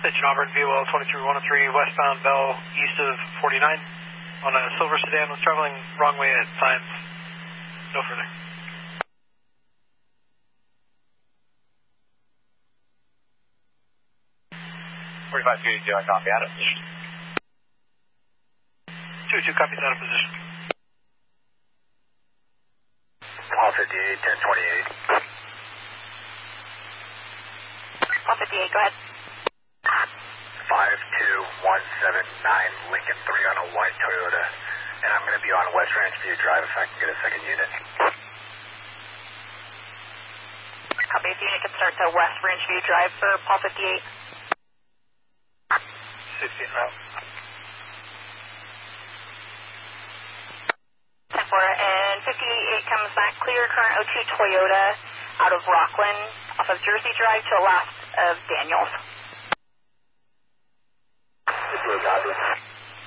Station Auburn, VOL 23103, westbound Bell, east of 49, on a silver sedan, was traveling wrong way at times. No further. 45-282, I copy, out of position. 2-2 copies, out of position. Paul 58, 1028. Paul 58, go ahead. 52179 Lincoln 3 on a white Toyota, and I'm going to be on West Ranch View Drive if I can get a second unit. Copy, if unit can start to West Ranch View Drive for Paul 58. 16 route. 10-4, and 58 comes back clear, current 02 Toyota out of Rockland, off of Jersey Drive to the left of Daniels.